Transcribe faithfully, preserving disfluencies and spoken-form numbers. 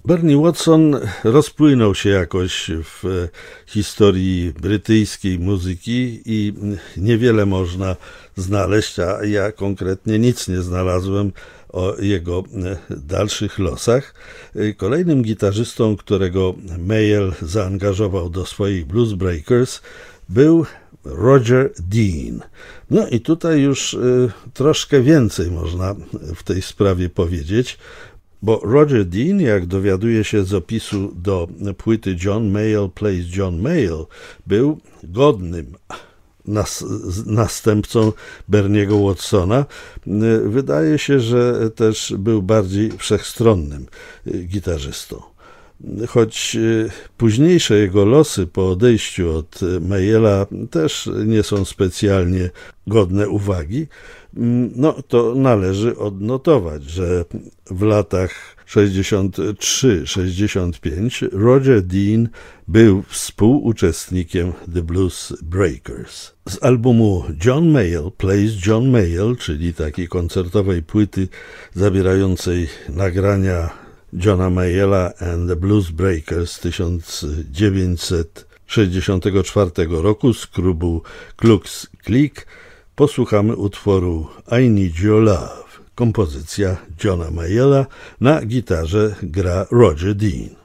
Bernie Watson rozpłynął się jakoś w historii brytyjskiej muzyki i niewiele można znaleźć, a ja konkretnie nic nie znalazłem o jego dalszych losach. Kolejnym gitarzystą, którego Mayall zaangażował do swoich Blues Breakers, był Roger Dean. No i tutaj już y, troszkę więcej można w tej sprawie powiedzieć, bo Roger Dean, jak dowiaduje się z opisu do płyty John Mayall Plays John Mayall, był godnym nas, następcą Berniego Watsona. Wydaje się, że też był bardziej wszechstronnym gitarzystą. Choć późniejsze jego losy po odejściu od Mayalla też nie są specjalnie godne uwagi, no to należy odnotować, że w latach sześćdziesiątym trzecim sześćdziesiątym piątym Roger Dean był współuczestnikiem The Blues Breakers. Z albumu John Mayall Plays John Mayall, czyli takiej koncertowej płyty zawierającej nagrania Johna Mayalla and the Blues Breakers z tysiąc dziewięćset sześćdziesiątego czwartego roku z klubu Klux Klik, posłuchamy utworu I Need Your Love. Kompozycja Johna Mayalla, na gitarze gra Roger Dean.